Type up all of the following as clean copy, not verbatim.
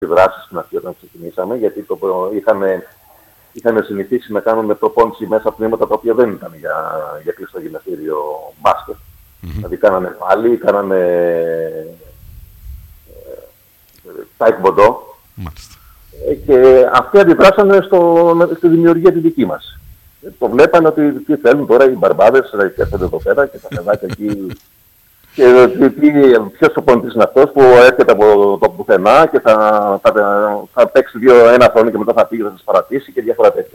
δράσεις στην αρχή όταν ξεκινήσαμε, γιατί είχαν συνηθίσει να κάνουν προπόνηση μέσα από τμήματα τα οποία δεν ήταν για κλειστό γυμναστήριο μπάσκετ. Δηλαδή κάνανε πάλι, κάνανε τάικβοντό. Και αυτοί αντιδράσανε στη δημιουργία τη δική μας. Το βλέπανε ότι τι θέλουν τώρα οι μπαρμπάδες και έρχονται εδώ πέρα και τα παιδάκια εκεί. Και ποιος προπονητής είναι αυτός που έρχεται από το πουθενά και θα παίξει ένα χρόνο και μετά θα πήγε να σας παρατήσει και διάφορα τέτοια.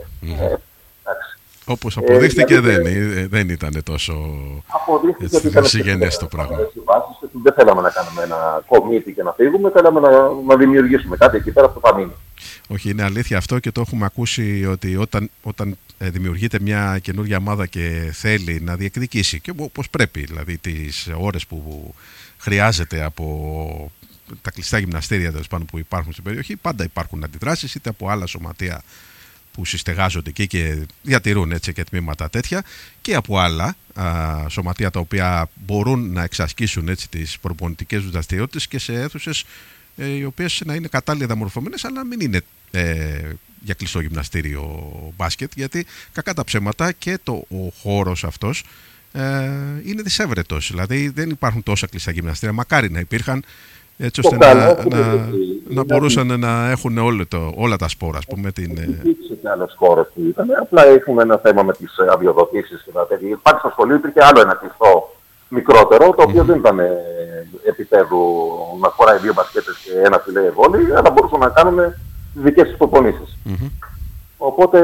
Όπως αποδείχθηκε δεν ήταν τόσο συγγενές το πράγμα. Δεν θέλαμε να κάνουμε ένα κομίτι και να φύγουμε, θέλαμε να δημιουργήσουμε κάτι εκεί πέρα που θα μείνει. Όχι, είναι αλήθεια αυτό και το έχουμε ακούσει ότι όταν δημιουργείται μια καινούργια ομάδα και θέλει να διεκδικήσει και όπως πρέπει, δηλαδή τις ώρες που χρειάζεται από τα κλειστά γυμναστήρια που υπάρχουν στην περιοχή, πάντα υπάρχουν αντιδράσεις είτε από άλλα σωματεία που συστεγάζονται εκεί και διατηρούν έτσι και τμήματα τέτοια και από άλλα σωματεία τα οποία μπορούν να εξασκήσουν έτσι τις προπονητικές τους δραστηριότητες και σε αίθουσες οι οποίες να είναι κατάλληλα διαμορφωμένες αλλά να μην είναι για κλειστό γυμναστήριο μπάσκετ, γιατί κακά τα ψέματα και ο χώρος αυτός είναι δυσέβρετος, δηλαδή δεν υπάρχουν τόσα κλειστά γυμναστήρια, μακάρι να υπήρχαν έτσι ώστε να μπορούσαν να έχουν όλα τα σπόρα, ας πούμε. Υπήρξε και άλλος χώρος που ήταν, απλά έχουμε ένα θέμα με τις αδειοδοτήσεις και τα τέτοια. Υπάρχει στο σχολείο, υπήρχε άλλο ένα κλειστό μικρότερο, το οποίο δεν ήταν επίπεδου να χωράει 2 μπασκέτες και ένα φιλέ βόλι, αλλά μπορούσαν να κάνουν τις δικές τους προπονήσεις. Οπότε,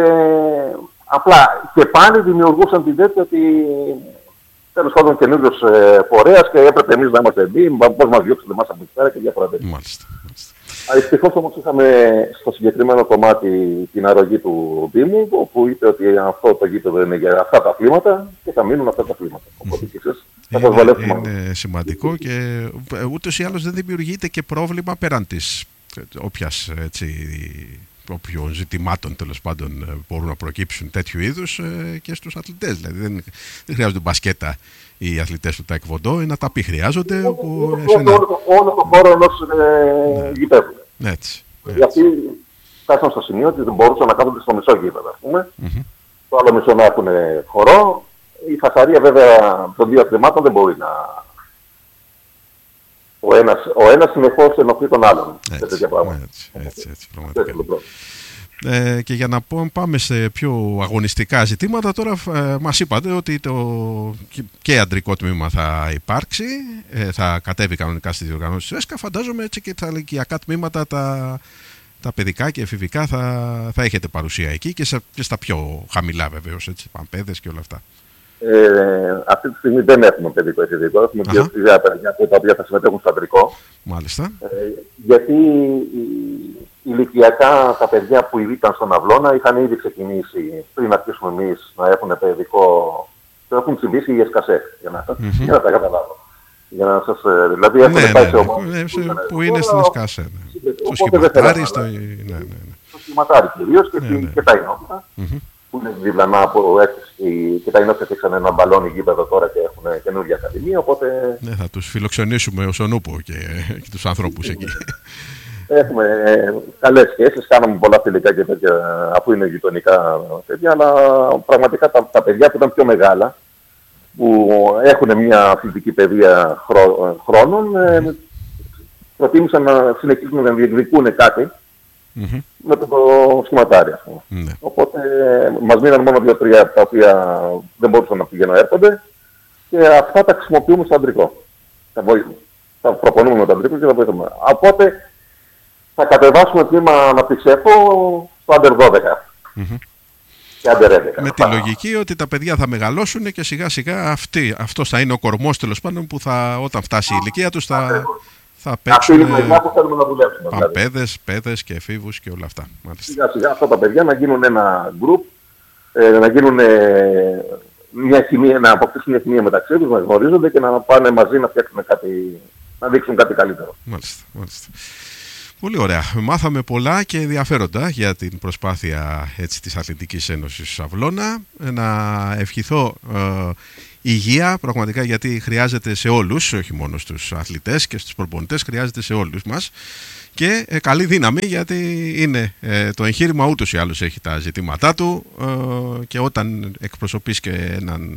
απλά και πάλι δημιουργούσαν την τέτοια ότι τέλος πάντων καινούργιος φορέας και έπρεπε εμείς να είμαστε εντύμοι, πώς μας διώξετε εμάς από εκεί πέρα και διάφορα τέτοια. Μάλιστα. Δυστυχώς όμως είχαμε στο συγκεκριμένο κομμάτι την αρρωγή του Δήμου, όπου είπε ότι αυτό το γήπεδο είναι για αυτά τα αθλήματα και θα μείνουν αυτά τα αθλήματα. Οπότε είναι σημαντικό και ούτως ή άλλως δεν δημιουργείται και πρόβλημα πέραν της όποιας όποιων ζητημάτων τέλος πάντων μπορούν να προκύψουν τέτοιου είδους και στους αθλητές. Δηλαδή δεν χρειάζονται μπασκέτα οι αθλητές του τάικβοντό, ένα ταπί χρειάζονται. Όλο το χώρο ενός γηπέδου. Έτσι. Γιατί φτάσαν στο σημείο ότι δεν μπορούσαν να κάθονται στο μισό γήπεδο, ας πούμε. Το άλλο μισό να έχουν χορό. Η φασαρία βέβαια των 2 αθλημάτων δεν μπορεί να... Ο ένας συνεχώς ενοχλεί τον άλλον. Έτσι, πραγματικά. Και για να πάμε σε πιο αγωνιστικά ζητήματα, τώρα μας είπατε ότι και αντρικό τμήμα θα υπάρξει, θα κατέβει κανονικά στη διοργανώση της ΕΣΚΑ. Φαντάζομαι έτσι και τα ηλικιακά τμήματα, τα παιδικά και εφηβικά θα έχετε παρουσία εκεί και στα πιο χαμηλά βεβαίως, έτσι, παμπέδες και όλα αυτά. Αυτή τη στιγμή δεν έχουμε παιδικό εφηβικό, έχουμε δύο παιδιά τα οποία θα συμμετέχουν στο αντρικό. Μάλιστα. Γιατί ηλικιακά τα παιδιά που ήταν στον Αυλώνα είχαν ήδη ξεκινήσει πριν αρχίσουμε εμείς να έχουν παιδικό. Το έχουν συμβήσει οι ΕΣΚΑΣΕ, για να τα καταλάβω. Για να σας, δηλαδή έχουν πάει σε ομάδες που είναι στην ΕΣΚΑΣΕ. Στο σχηματάρι, στο σχηματάρι κυρίως και τα ενότητα. Που είναι διπλανά από έκθεση και τα ενότητα φτιάξαν ένα μπαλόνι γήπεδο τώρα και έχουν καινούργια ακαδημία, οπότε... Ναι, θα τους φιλοξενήσουμε ως ονούπο και τους ανθρώπους εκεί. Έχουμε καλές σχέσεις, κάναμε πολλά φιλικά και τέτοια, αφού είναι γειτονικά παιδιά, αλλά πραγματικά τα παιδιά που ήταν πιο μεγάλα, που έχουν μια αθλητική παιδεία χρόνων, προτίμησαν να συνεχίσουν να διεκδικούν κάτι με το σχηματάρι, ας πούμε. Οπότε μας μείναν μόνο 2-3 τα οποία δεν μπορούσαν να πηγαίνουν έρχονται και αυτά τα χρησιμοποιούμε στο αντρικό. Θα προπονούμε με το αντρικό και θα βοηθούμε. Οπότε θα κατεβάσουμε τμήμα αναπτυξιακό στο Under 12 και Under 11. Με τη λογική ότι τα παιδιά θα μεγαλώσουν και σιγά σιγά αυτός θα είναι ο κορμός τέλος πάντων που όταν φτάσει η ηλικία τους θα παίξουν παμπέδες, παιδες και εφήβους και όλα αυτά. Σιγά σιγά αυτά τα παιδιά να γίνουν ένα group, να γίνουν να αποκτήσουν μια χημεία μεταξύ τους, να γνωρίζονται και να πάνε μαζί να φτιάξουν κάτι, να δείξουν κάτι καλύτερο. Μάλιστα. Πολύ ωραία. Μάθαμε πολλά και ενδιαφέροντα για την προσπάθεια της Αθλητικής Ένωσης Αυλώνα. Να ευχηθώ υγεία πραγματικά, γιατί χρειάζεται σε όλους, όχι μόνο στους αθλητές και στους προπονητές, χρειάζεται σε όλους μας. Και καλή δύναμη, γιατί είναι το εγχείρημα ούτως ή άλλως έχει τα ζητήματά του, και όταν εκπροσωπείς και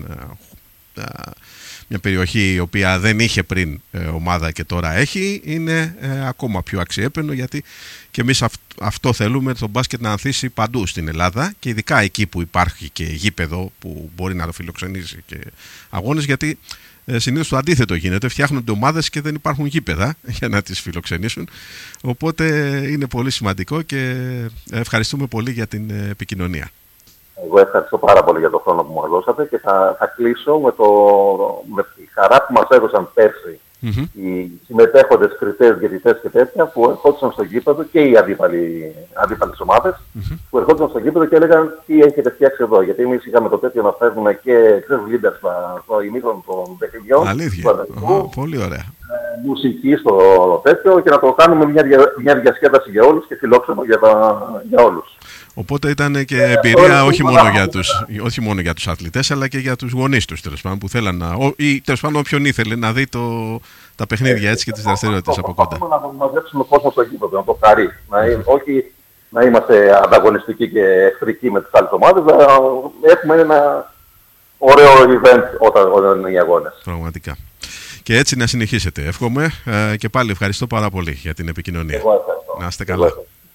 μια περιοχή η οποία δεν είχε πριν ομάδα και τώρα έχει, είναι ακόμα πιο αξιέπαινο, γιατί και εμείς αυτό θέλουμε, το μπάσκετ να ανθίσει παντού στην Ελλάδα, και ειδικά εκεί που υπάρχει και γήπεδο που μπορεί να το φιλοξενήσει και αγώνες, γιατί συνήθως το αντίθετο γίνεται, φτιάχνονται ομάδες και δεν υπάρχουν γήπεδα για να τις φιλοξενήσουν, οπότε είναι πολύ σημαντικό και ευχαριστούμε πολύ για την επικοινωνία. Εγώ ευχαριστώ πάρα πολύ για τον χρόνο που μου δώσατε, και θα κλείσω με τη χαρά που μας έδωσαν πέρσι οι συμμετέχοντες κριτές, διαιτητές και τέτοια, που ερχόντουσαν στο γήπεδο, και οι αντίπαλες ομάδες που ερχόντουσαν στο γήπεδο και έλεγαν τι έχετε φτιάξει εδώ. Γιατί εμείς είχαμε το τέτοιο να φέρνουμε και leaders στο ημίχρονο των παιχνιδιών. Αλήθεια. Πολύ ωραία. Μουσική στο τέτοιο, και να το κάνουμε μια διασκέδαση για όλους και φιλόξενο για όλους. Οπότε ήταν και εμπειρία όχι μόνο για τους αθλητές, αλλά και για τους γονείς τους, τέλος πάντων, που θέλαν ή τέλος πάντων όποιον ήθελε να δει τα παιχνίδια έτσι και τις δραστηριότητες από κοντά. Να μαζέψουμε κόσμο στο γήπεδο, να το χαρεί. Όχι να είμαστε ανταγωνιστικοί και εχθρικοί με τις άλλες ομάδες, να έχουμε ένα ωραίο event όταν είναι οι αγώνες. Πραγματικά. Και έτσι να συνεχίσετε. Εύχομαι, και πάλι ευχαριστώ πάρα πολύ για την επικοινωνία. Εγώ ευχαριστώ. Να είστε καλά.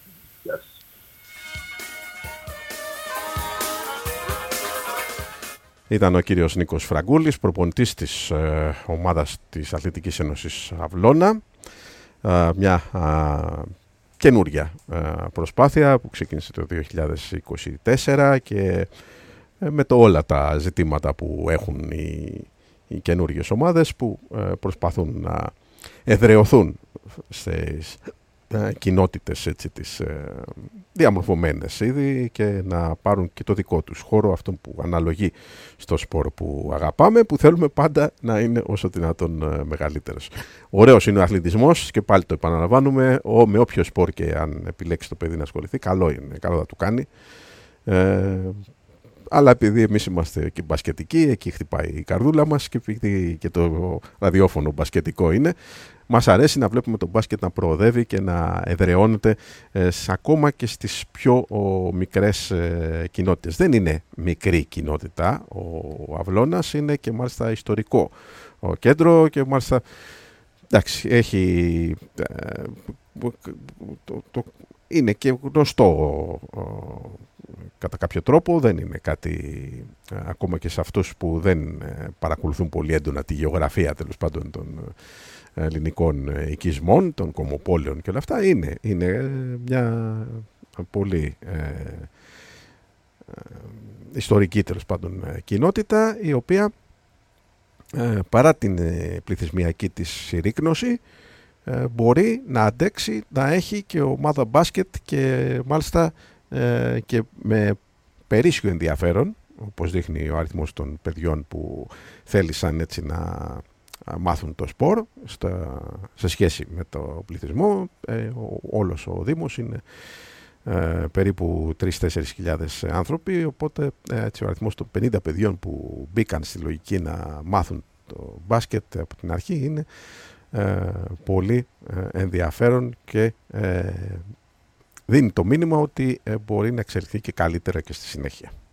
Ήταν ο κύριος Νίκος Φραγκούλης, προπονητής της ομάδας της Αθλητικής Ένωσης Αυλώνα. Μια καινούρια προσπάθεια που ξεκίνησε το 2024, και με όλα τα ζητήματα που έχουν οι καινούργιες ομάδες που προσπαθούν να εδραιωθούν στις κοινότητες έτσι, τις διαμορφωμένες ήδη, και να πάρουν και το δικό τους χώρο, αυτό που αναλογεί στο σπορ που αγαπάμε, που θέλουμε πάντα να είναι όσο δυνατόν μεγαλύτερος. Ωραίος είναι ο αθλητισμός, και πάλι το επαναλαμβάνουμε, με όποιο σπορ και αν επιλέξει το παιδί να ασχοληθεί, καλό είναι, καλό θα του κάνει. Αλλά επειδή εμείς είμαστε και μπασκετικοί, εκεί χτυπάει η καρδούλα μας, και επειδή και το ραδιόφωνο μπασκετικό είναι, μας αρέσει να βλέπουμε το μπάσκετ να προοδεύει και να εδραιώνεται ακόμα και στις πιο μικρές κοινότητες. Δεν είναι μικρή κοινότητα, ο Αυλώνας είναι και μάλιστα ιστορικό κέντρο, και μάλιστα εντάξει, έχει είναι και γνωστό κατά κάποιο τρόπο, δεν είναι κάτι ακόμα και σε αυτούς που δεν παρακολουθούν πολύ έντονα τη γεωγραφία, τέλος πάντων, των ελληνικών οικισμών, των κομμοπόλεων και όλα αυτά. Είναι μια πολύ ιστορική, τέλος πάντων, κοινότητα, η οποία παρά την πληθυσμιακή της συρρίκνωση μπορεί να αντέξει, να έχει και ομάδα μπάσκετ, και μάλιστα και με περίσσιο ενδιαφέρον, όπως δείχνει ο αριθμός των παιδιών που θέλησαν έτσι να μάθουν το σπορ σε σχέση με το πληθυσμό. Όλος ο Δήμος είναι περίπου 3-4 χιλιάδες άνθρωποι, οπότε έτσι, ο αριθμός των 50 παιδιών που μπήκαν στη λογική να μάθουν το μπάσκετ από την αρχή είναι πολύ ενδιαφέρον, και δίνει το μήνυμα ότι μπορεί να εξελιχθεί και καλύτερα και στη συνέχεια.